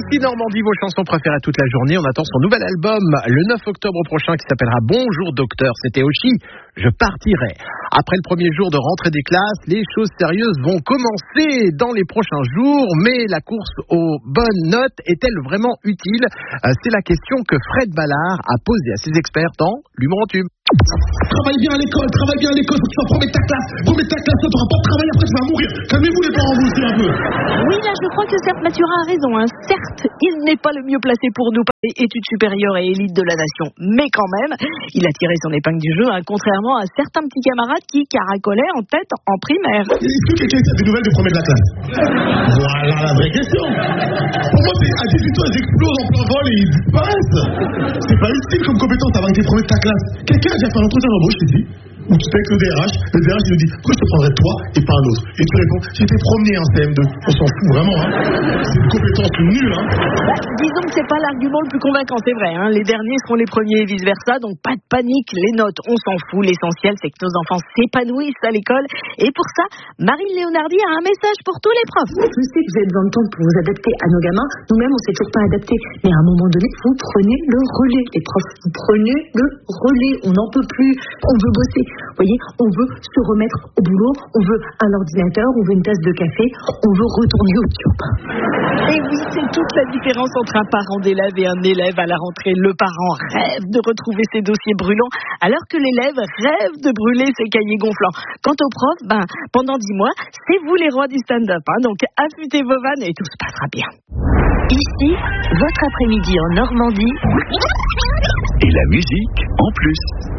Ici Normandie, vos chansons préférées toute la journée. On attend son nouvel album le 9 octobre prochain qui s'appellera Bonjour Docteur. C'était Oshi, je partirai. Après le premier jour de rentrée des classes, les choses sérieuses vont commencer dans les prochains jours. Mais la course aux bonnes notes est-elle vraiment utile ? C'est la question que Fred Ballard a posée à ses experts dans l'Humour en tube. Travaille bien à l'école, faut que tu vas promets ta classe, t'auras pas de travail, après tu vas mourir. Calmez-vous les parents, vous aussi un peu. Oui, là je crois que certes Mathurin a raison, hein. Certes, il n'est pas le mieux placé pour nous parler études supérieures et élite de la nation, mais quand même, il a tiré son épingle du jeu, hein, contrairement à certains petits camarades qui caracolaient en tête en primaire. Est-ce que quelqu'un a des nouvelles du premier de la classe? Voilà la vraie question. Pour moi, à 18 ans, ils explosent en plein vol et ils disparaissent. C'est pas utile comme compétence avant que t'es premier de ta classe. Quelqu'un a déjà fait un entretien d'embauche ici, où tu fais avec le DRH il nous dit pourquoi je te prendrais toi et pas un autre, et tu réponds j'ai été promené en CM2, on s'en fout vraiment, hein. C'est une compétence nulle, hein. Disons que c'est pas l'argument le plus convaincant, c'est vrai, hein. Les derniers seront les premiers et vice versa, donc pas de panique, les notes on s'en fout, l'essentiel c'est que nos enfants s'épanouissent à l'école, et pour ça Marine Léonardi a un message pour tous les profs. Je sais que vous avez besoin de temps pour vous adapter à nos gamins, nous-mêmes on s'est toujours pas adapté, mais à un moment donné vous prenez le relais, les profs, vous prenez le relais, on n'en peut plus, on veut bosser. Vous voyez, on veut se remettre au boulot, on veut un ordinateur, on veut une tasse de café, on veut retourner au tube. Et oui, c'est toute la différence entre un parent d'élève et un élève à la rentrée. Le parent rêve de retrouver ses dossiers brûlants, alors que l'élève rêve de brûler ses cahiers gonflants. Quant aux profs, pendant 10 mois, c'est vous les rois du stand-up, hein, donc affûtez vos vannes et tout se passera bien. Ici, votre après-midi en Normandie. Et la musique en plus.